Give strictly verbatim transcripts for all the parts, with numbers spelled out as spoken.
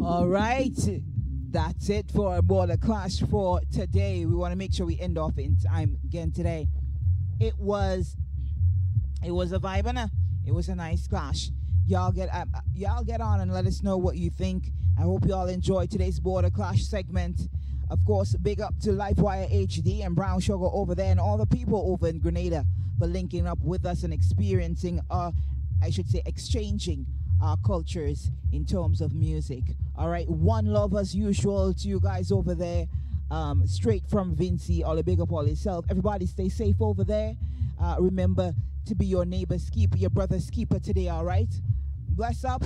All right. That's it for Border Clash for today. We want to make sure we end off in time again today. It was it was a vibe and a, it was a nice clash. Y'all get uh, y'all get on and let us know what you think. I hope y'all enjoyed today's Border Clash segment. Of course, big up to Lifewire H D and Brown Sugar over there and all the people over in Grenada for linking up with us and experiencing, uh, I should say, exchanging our cultures in terms of music. All right, one love as usual to you guys over there. Um, straight from Vinci, all the big up all yourself. Everybody stay safe over there. Uh, remember to be your neighbor's keeper, your brother's keeper today, all right? Bless up.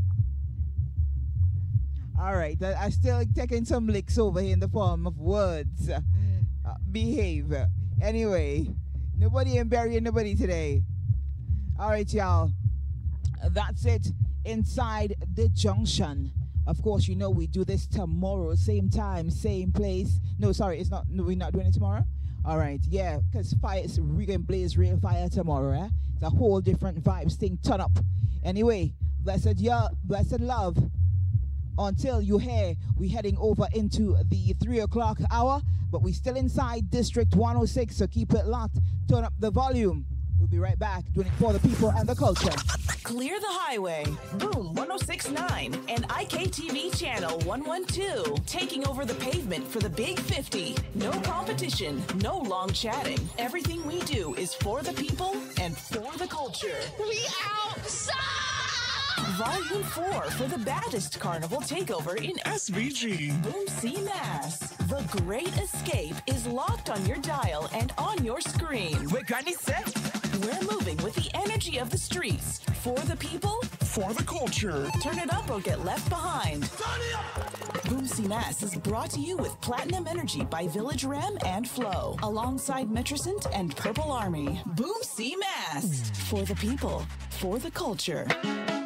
All right, I still taking some licks over here in the form of words. Uh, behave. Anyway, nobody and burying nobody today. All right, y'all. That's it. Inside the Junction. Of course, you know we do this tomorrow, same time, same place. No, sorry, it's not. No, we're not doing it tomorrow. All right, yeah, because fire is we can blaze real fire tomorrow. Eh? It's a whole different vibes thing. Turn up. Anyway, blessed yeah, blessed love. Until you hear we heading over into the three o'clock hour, but we still inside District one oh six, so keep it locked. Turn up the volume. We'll be right back doing it for the people and the culture. Clear the highway. Boom one oh six point nine and I K T V channel one twelve. Taking over the pavement for the Big fifty. No competition, no long chatting. Everything we do is for the people and for the culture. We outside! Volume four for the baddest carnival takeover in S V G. Boom C Mass. The Great Escape is locked on your dial and on your screen. Wait, Granny said? We're moving with the energy of the streets. For the people, for the culture. Turn it up or get left behind. Turn it up! Boom C Mass is brought to you with Platinum Energy by Village Ram and Flow, alongside Metricent and Purple Army. Boom C Mass. For the people, for the culture.